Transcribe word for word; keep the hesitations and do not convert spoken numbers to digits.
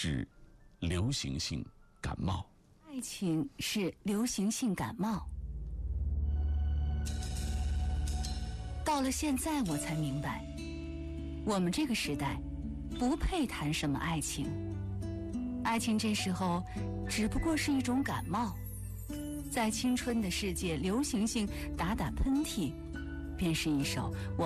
是流行性感冒。 爱情是流行性感冒。到了现在我才明白，我们这个时代不配谈什么爱情，爱情这时候只不过是一种感冒，在青春的世界，流行性打打喷嚏便是一首我